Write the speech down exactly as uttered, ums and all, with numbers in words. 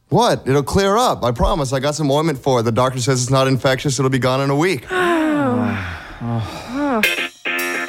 What? It'll clear up. I promise. I got some ointment for it. The doctor says it's not infectious. It'll be gone in a week. Oh. Oh.